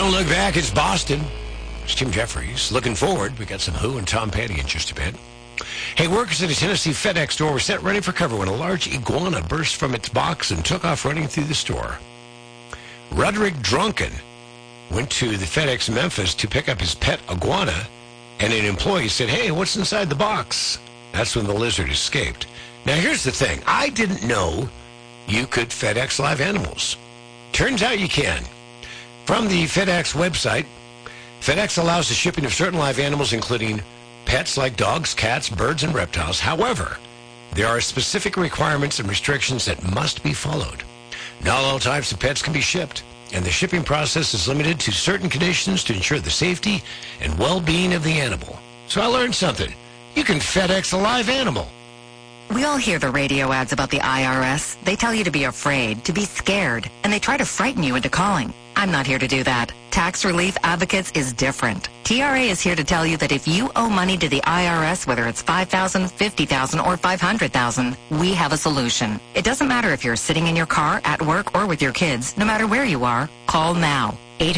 Don't look back, it's Boston. It's Tim Jeffries. Looking forward, we got some Who and Tom Petty in just a bit. Hey, workers at a Tennessee FedEx store were set ready for cover when a large iguana burst from its box and took off running through the store. Roderick Drunken went to the FedEx Memphis to pick up his pet iguana, and an employee said, "Hey, what's inside the box?" That's when the lizard escaped. Now, here's the thing. I didn't know you could FedEx live animals. Turns out you can. From the FedEx website, FedEx allows the shipping of certain live animals, including pets like dogs, cats, birds, and reptiles. However, there are specific requirements and restrictions that must be followed. Not all types of pets can be shipped, and the shipping process is limited to certain conditions to ensure the safety and well-being of the animal. So I learned something. You can FedEx a live animal. We all hear the radio ads about the IRS. They tell you to be afraid, to be scared, and they try to frighten you into calling. I'm not here to do that. Tax Relief Advocates is different. TRA is here to tell you that if you owe money to the IRS, whether it's $5,000, $50,000, or $500,000, we have a solution. It doesn't matter if you're sitting in your car, at work, or with your kids. No matter where you are, call now.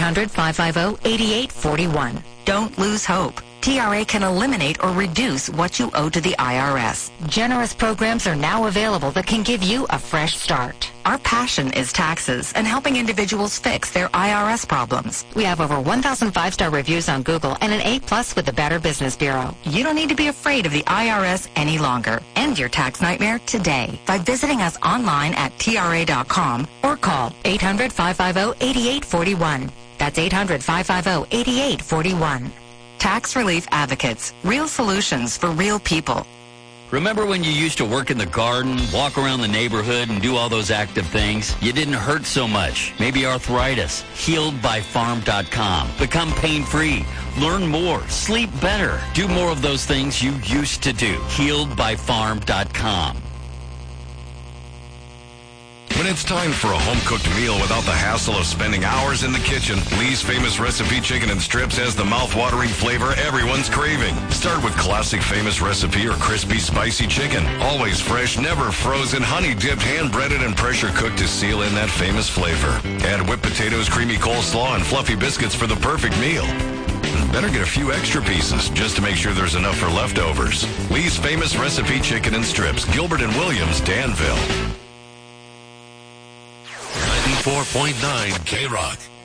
800-550-8841. Don't lose hope. TRA can eliminate or reduce what you owe to the IRS. Generous programs are now available that can give you a fresh start. Our passion is taxes and helping individuals fix their IRS problems. We have over 1,000 5-star reviews on Google and an A+ with the Better Business Bureau. You don't need to be afraid of the IRS any longer. End your tax nightmare today by visiting us online at TRA.com or call 800-550-8841. That's 800-550-8841. Tax Relief Advocates. Real solutions for real people. Remember when you used to work in the garden, walk around the neighborhood, and do all those active things? You didn't hurt so much. Maybe arthritis. HealedByFarm.com. Become pain-free. Learn more. Sleep better. Do more of those things you used to do. HealedByFarm.com. When it's time for a home-cooked meal without the hassle of spending hours in the kitchen, Lee's Famous Recipe Chicken and Strips has the mouth-watering flavor everyone's craving. Start with classic Famous Recipe or crispy, spicy chicken. Always fresh, never frozen, honey-dipped, hand-breaded, and pressure-cooked to seal in that famous flavor. Add whipped potatoes, creamy coleslaw, and fluffy biscuits for the perfect meal. Better get a few extra pieces just to make sure there's enough for leftovers. Lee's Famous Recipe Chicken and Strips, Gilbert and Williams, Danville. 94.9 K-Rock.